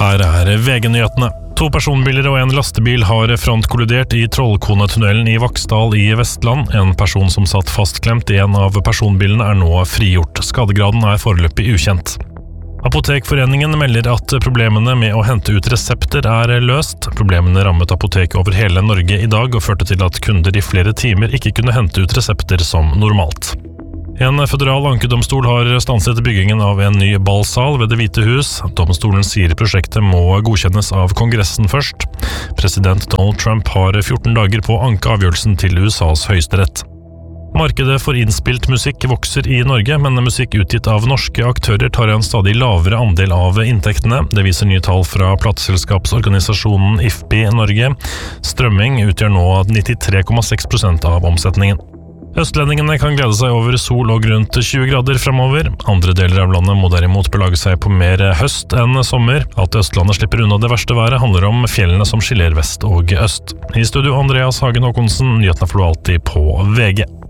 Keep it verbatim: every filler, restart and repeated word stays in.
Her er V G-nyhetene. To personbiler og en lastebil har frontkollidert i Trollkonetunnelen i Vaksdal i Vestland. En person som satt fastklemt i en av personbilene er nå frigjort. Skadegraden er foreløpig ukjent. Apotekforeningen melder at problemene med å hente ut resepter er løst. Problemene rammet apotek over hele Norge i dag og førte til at kunder i flere timer ikke kunne hente ut resepter som normalt. En føderal ankedomstol har stanset byggingen av en ny ballsal ved Det hvite hus. Domstolen sier prosjektet må godkjennes av Kongressen først. President Donald Trump har fjorten dager på å anke avgjørelsen til U S A's høyesterett. Markedet for innspilt musikk vokser i Norge, men musikk utgitt av norske aktører tar en stadig lavere andel av inntektene. Det viser nye tall fra plateselskapsorganisasjonen I F P I Norge. Strømming utgjør nå nittitre komma seks prosent av omsetningen. Østlendingene kan glede seg over sol og rundt tjue grader fremover. Andre deler av landet må derimot belage seg på mer høst enn sommer. At Østlandet slipper unna det verste været handler om fjellene som skiller vest og øst. I studio Andreas Hagen Håkonsen, nyhetene får du alltid på V G.